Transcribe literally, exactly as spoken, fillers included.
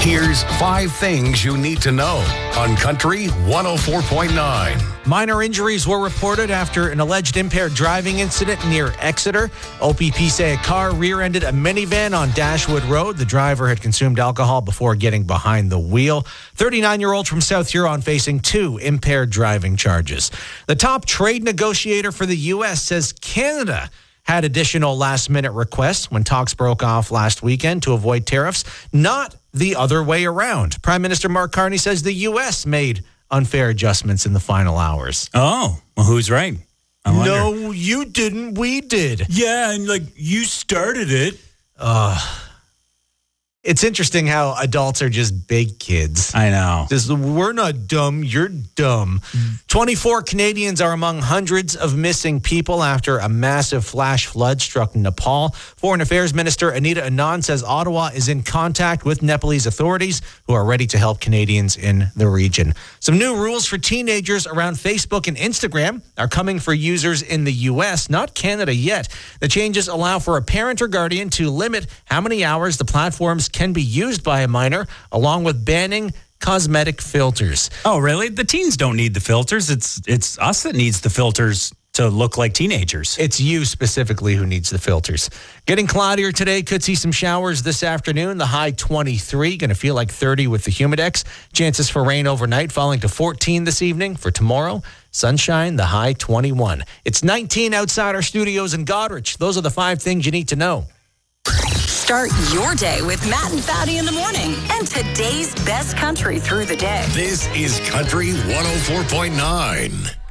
Here's five things you need to know on Country one oh four point nine. Minor injuries were reported after an alleged impaired driving incident near Exeter. O P P say a car rear-ended a minivan on Dashwood Road. The driver had consumed alcohol before getting behind the wheel. thirty-nine-year-old from South Huron facing two impaired driving charges. The top trade negotiator for the U S says Canada had additional last-minute requests when talks broke off last weekend to avoid tariffs, not the other way around. Prime Minister Mark Carney says the U S made unfair adjustments in the final hours. Oh, well, who's right? No, you didn't. We did. Yeah, and like you started it. Uh, it's interesting how adults are just big kids. I know. Just, we're not dumb. You're dumb. twenty-four Canadians are among hundreds of missing people after a massive flash flood struck Nepal. Foreign Affairs Minister Anita Anand says Ottawa is in contact with Nepalese authorities who are ready to help Canadians in the region. Some new rules for teenagers around Facebook and Instagram are coming for users in the U S, not Canada yet. The changes allow for a parent or guardian to limit how many hours the platforms can be used by a minor, along with banning cosmetic filters. Oh, really? The teens don't need the filters. It's it's us that needs the filters to look like teenagers. It's you specifically who needs the filters. Getting cloudier today. Could see some showers this afternoon. The high twenty-three. Going to feel like thirty with the Humidex. Chances for rain overnight, falling to fourteen this evening. For tomorrow, sunshine, the high twenty-one. It's nineteen outside our studios in Goderich. Those are the five things you need to know. Start your day with Matt and Fatty in the morning and today's best country through the day. This is Country one oh four point nine.